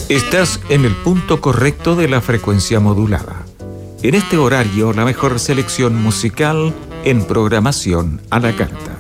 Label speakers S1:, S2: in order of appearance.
S1: Estás en el punto correcto de la frecuencia modulada. En este horario, la mejor selección musical en programación a la carta.